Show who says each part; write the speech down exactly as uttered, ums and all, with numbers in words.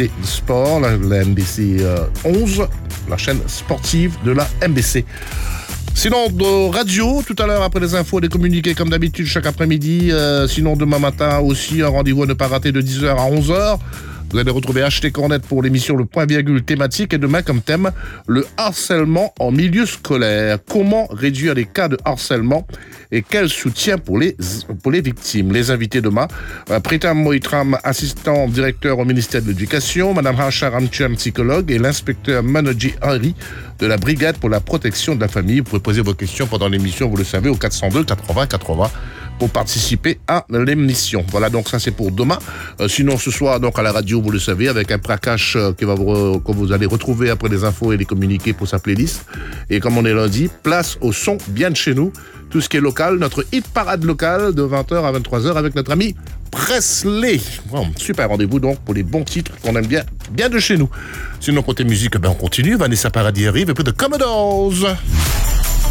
Speaker 1: C Sport, la, la M B C euh, onze, la chaîne sportive de la M B C. Sinon, de radio, tout à l'heure, après les infos, des communiqués comme d'habitude chaque après-midi. Euh, sinon, demain matin aussi, un rendez-vous à ne pas rater de dix heures à onze heures. Vous allez retrouver H T Cornet pour l'émission Le Point Virgule thématique et demain comme thème, le harcèlement en milieu scolaire. Comment réduire les cas de harcèlement et quel soutien pour les, pour les victimes. Les invités demain, euh, Pritam Moitram, assistant directeur au ministère de l'Éducation, Madame Hacha Ramchan, psychologue, et l'inspecteur Manoji Henry de la Brigade pour la protection de la famille. Vous pouvez poser vos questions pendant l'émission, vous le savez, au quatre cent deux quatre-vingts quatre-vingts. Pour participer à l'émission. Voilà, donc ça c'est pour demain. Euh, sinon, ce soir, donc à la radio, vous le savez, avec un Prakash euh, que, va vous, que vous allez retrouver après les infos et les communiqués pour sa playlist. Et comme on est lundi, place au son bien de chez nous. Tout ce qui est local, notre hit parade locale de vingt heures à vingt-trois heures avec notre ami Presley. Bon, super rendez-vous donc pour les bons titres qu'on aime bien, bien de chez nous. Sinon, côté musique, ben on continue. Vanessa Paradis arrive et puis de Commodores.